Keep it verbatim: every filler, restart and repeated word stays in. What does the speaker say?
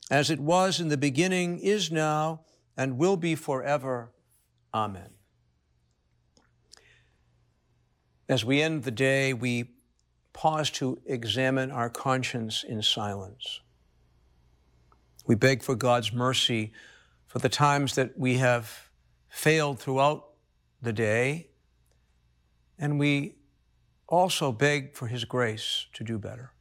as it was in the beginning, is now, and will be forever. Amen. As we end the day, we pause to examine our conscience in silence. We beg for God's mercy for the times that we have failed throughout the day, and we also beg for his grace to do better.